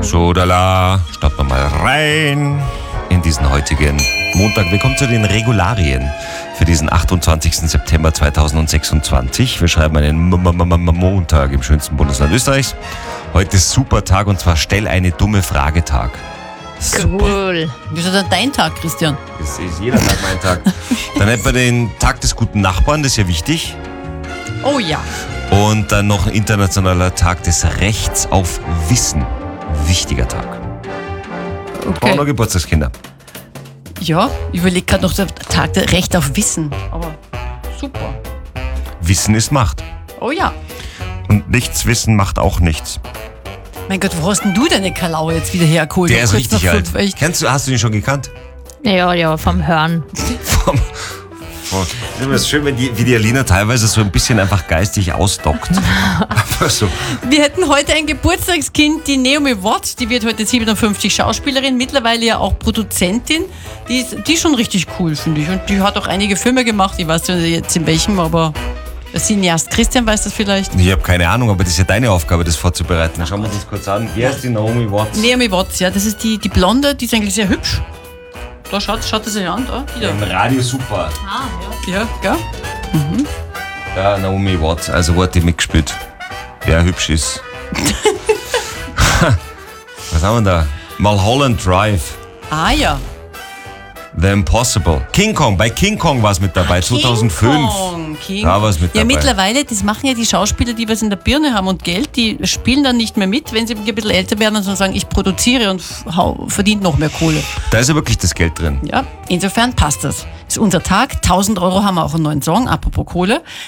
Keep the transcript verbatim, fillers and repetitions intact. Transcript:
So, da la, starten wir mal rein in diesen heutigen Montag. Wir kommen zu den Regularien für diesen achtundzwanzigsten September zweitausendsechsundzwanzig. Wir schreiben einen M M M Montag im schönsten Bundesland Österreichs. Heute ist super Tag und zwar Stell eine dumme Frage-Tag. Cool. Wie ist denn dein Tag, Christian? Das ist jeder Tag mein Tag. Dann hätten wir den Tag des guten Nachbarn, das ist ja wichtig. Oh ja. Und dann noch ein internationaler Tag des Rechts auf Wissen. Wichtiger Tag. Okay. Brauchen noch Geburtstagskinder. Ja, ich überlege gerade noch der Tag der Recht auf Wissen. Aber super. Wissen ist Macht. Oh ja. Und nichts wissen macht auch nichts. Mein Gott, wo hast denn du deine Kalau jetzt wieder hergeholt? Der ist Kurz richtig nach alt. fünf, echt? Kennst du, hast du ihn schon gekannt? Ja, ja, vom Hören. Vom, vom, ich finde es schön, wenn die, wie die Alina teilweise so ein bisschen einfach geistig ausdockt. Einfach so. Wir hätten heute ein Geburtstagskind, die Naomi Watts, die wird heute siebenundfünfzig, Schauspielerin, mittlerweile ja auch Produzentin. Die ist, die ist schon richtig cool, finde ich. Und die hat auch einige Filme gemacht, ich weiß nicht jetzt in welchem, aber Cineast Christian weiß das vielleicht. Ich habe keine Ahnung, aber das ist ja deine Aufgabe, das vorzubereiten. Schauen wir uns das kurz an. Wer ist die Naomi Watts? Naomi Watts, ja, das ist die, die Blonde, die ist eigentlich sehr hübsch. Da schaut, schaut das sich an, da. Wieder. Im Radio super. Ah, ja. Ja, gell? Mhm. Ja, Naomi Watts, also wo hat die mitgespielt? Wer hübsch ist. Was haben wir da? Mulholland Drive. Ah ja. The Impossible. King Kong, bei King Kong war es mit dabei, zweitausendfünf. King Kong, King Da war es mit ja, dabei. mittlerweile, das machen ja die Schauspieler, die was in der Birne haben und Geld, die spielen dann nicht mehr mit, wenn sie ein bisschen älter werden und sagen, ich produziere und hau, verdiene noch mehr Kohle. Da ist ja wirklich das Geld drin. Ja, insofern passt das. Ist unser Tag, tausend Euro haben wir auch einen neuen Song, apropos Kohle.